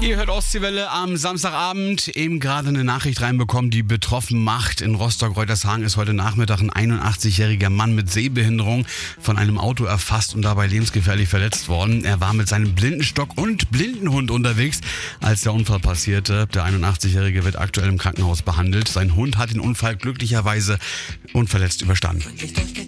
Ihr hört Ostseewelle am Samstagabend. Eben gerade eine Nachricht reinbekommen, die betroffen macht. In Rostock-Reutershagen ist heute Nachmittag ein 81-jähriger Mann mit Sehbehinderung von einem Auto erfasst und dabei lebensgefährlich verletzt worden. Er war mit seinem Blindenstock und Blindenhund unterwegs, als der Unfall passierte. Der 81-jährige wird aktuell im Krankenhaus behandelt. Sein Hund hat den Unfall glücklicherweise unverletzt überstanden.